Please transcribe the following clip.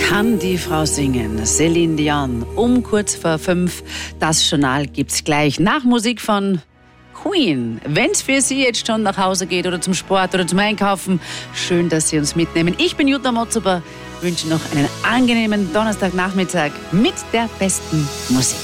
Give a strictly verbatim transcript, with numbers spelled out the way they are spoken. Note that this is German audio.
Kann die Frau singen? Celine Dion, um kurz vor fünf. Das Journal gibt's gleich nach Musik von Queen. Wenn's für Sie jetzt schon nach Hause geht oder zum Sport oder zum Einkaufen, schön, dass Sie uns mitnehmen. Ich bin Jutta Motzuber, wünsche noch einen angenehmen Donnerstagnachmittag mit der besten Musik.